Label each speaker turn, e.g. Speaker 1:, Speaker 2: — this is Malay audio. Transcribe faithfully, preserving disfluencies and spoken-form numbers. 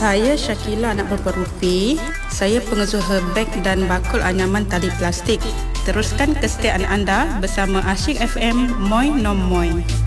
Speaker 1: Saya Syakila anak bapa Rupi. Saya pengusaha beg dan bakul anyaman tali plastik. Teruskan kesetiaan anda bersama Asyik F M Moi Nom Moi.